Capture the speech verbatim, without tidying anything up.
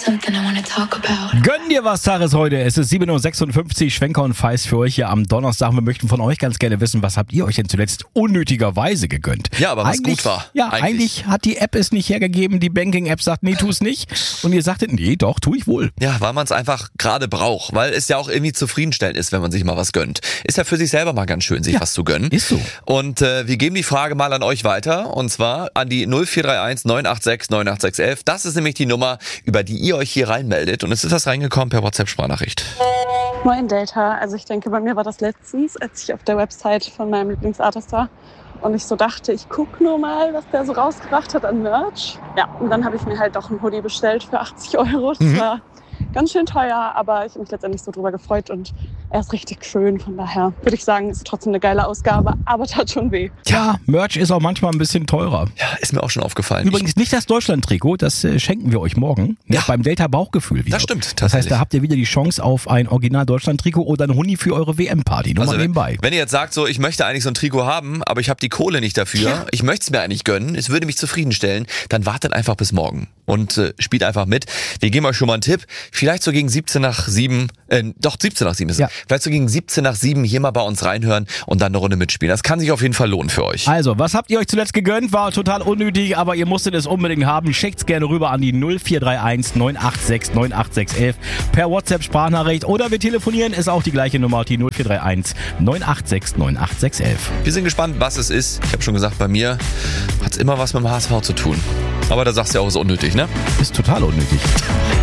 something I wanna talk about. Gönn dir was, Tages, heute. Es ist sieben Uhr sechsundfünfzig, Schwenker und Feist für euch hier am Donnerstag. Wir möchten von euch ganz gerne wissen, was habt ihr euch denn zuletzt unnötigerweise gegönnt? Ja, aber was eigentlich, gut war. Ja, eigentlich. eigentlich hat die App es nicht hergegeben. Die Banking-App sagt, nee, tu es nicht. Und ihr sagtet, nee, doch, tu ich wohl. Ja, weil man es einfach gerade braucht. Weil es ja auch irgendwie zufriedenstellend ist, wenn man sich mal was gönnt. Ist ja für sich selber mal ganz schön, sich ja, was zu gönnen. Ist so. Und äh, wir geben die Frage mal an euch weiter. Und zwar an die null vier drei eins neun acht sechs neun acht sechs eins eins. Das ist nämlich die Nummer, über die ihr euch hier reinmeldet. Und es ist was reingekommen per WhatsApp-Sprachnachricht. Moin Delta, also ich denke, bei mir war das letztens, als ich auf der Website von meinem Lieblingsartist war und ich so dachte, ich guck nur mal, was der so rausgebracht hat an Merch. Ja, und dann habe ich mir halt doch ein Hoodie bestellt für achtzig Euro. Das mhm. war ganz schön teuer, aber ich habe mich letztendlich so drüber gefreut und er ist richtig schön. Von daher würde ich sagen, ist trotzdem eine geile Ausgabe, aber tat schon weh. Ja, Merch ist auch manchmal ein bisschen teurer. Ja, ist mir auch schon aufgefallen. Übrigens nicht das Deutschland-Trikot, das äh, schenken wir euch morgen. Ja. Beim Delta-Bauchgefühl wieder. Das stimmt. Das heißt, da habt ihr wieder die Chance auf ein Original-Deutschland-Trikot oder ein Huni für eure W M-Party. Nur also mal nebenbei. Wenn ihr jetzt sagt, so, ich möchte eigentlich so ein Trikot haben, aber ich habe die Kohle nicht dafür, ja. ich möchte es mir eigentlich gönnen, es würde mich zufriedenstellen, dann wartet einfach bis morgen und äh, spielt einfach mit. Wir geben euch schon mal einen Tipp. Vielleicht so gegen siebzehn nach sieben, äh, doch siebzehn nach sieben ist es. Ja. Vielleicht so gegen siebzehn nach sieben hier mal bei uns reinhören und dann eine Runde mitspielen. Das kann sich auf jeden Fall lohnen für euch. Also, was habt ihr euch zuletzt gegönnt? War total unnötig, aber ihr musstet es unbedingt haben. Schickt's gerne rüber an die null vier drei eins neun acht sechs neun acht sechs eins eins per WhatsApp-Sprachnachricht oder wir telefonieren, ist auch die gleiche Nummer, die null vier drei eins neun acht sechs neun acht sechs eins eins. Wir sind gespannt, was es ist. Ich habe schon gesagt, bei mir hat's immer was mit dem H S V zu tun. Aber da sagst du ja auch, ist unnötig, ne? Ist total unnötig.